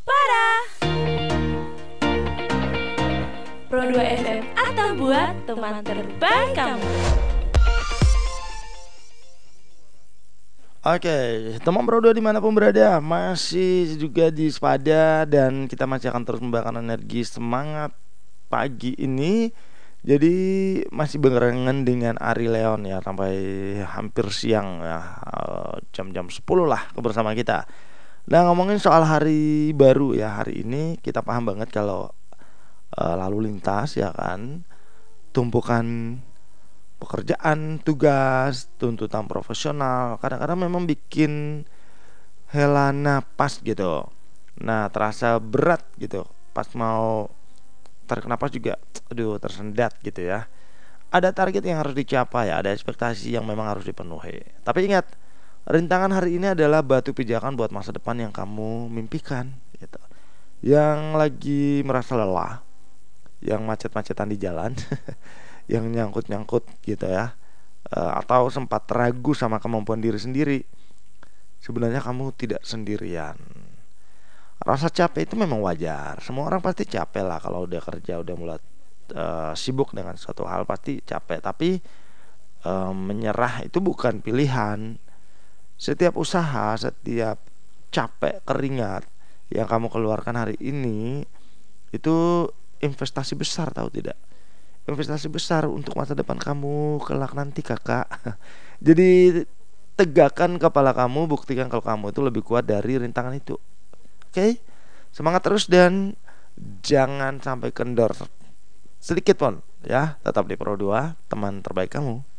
Waspada! Pro 2 FM atau buat teman terbaik kamu. Oke, teman Pro 2 dimanapun berada, masih juga di Waspada dan kita masih akan terus memberikan energi semangat pagi ini. Jadi masih barengan dengan Ari Leon ya sampai hampir siang ya, jam-jam 10 lah bersama kita. Nah, ngomongin soal hari baru ya, hari ini kita paham banget kalau lalu lintas ya kan, tumpukan pekerjaan, tugas, tuntutan profesional kadang-kadang memang bikin hela napas gitu. Nah, terasa berat gitu. Pas mau tarik napas juga aduh tersendat gitu ya. Ada target yang harus dicapai, ada ekspektasi yang memang harus dipenuhi. Tapi ingat, rintangan hari ini adalah batu pijakan buat masa depan yang kamu mimpikan gitu. Yang lagi merasa lelah, yang macet-macetan di jalan, yang nyangkut-nyangkut gitu ya, atau sempat ragu sama kemampuan diri sendiri. Sebenarnya kamu tidak sendirian. Rasa capek itu memang wajar. Semua orang pasti capek lah kalau udah kerja, udah mulai sibuk dengan suatu hal pasti capek. Tapi menyerah itu bukan pilihan. Setiap usaha, setiap capek keringat yang kamu keluarkan hari ini itu investasi besar, tahu tidak? Investasi besar untuk masa depan kamu kelak nanti, kakak. Jadi tegakkan kepala kamu, buktikan kalau kamu itu lebih kuat dari rintangan itu. Oke? Semangat terus dan jangan sampai kendor sedikit pun ya. Tetap di Pro 2, teman terbaik kamu.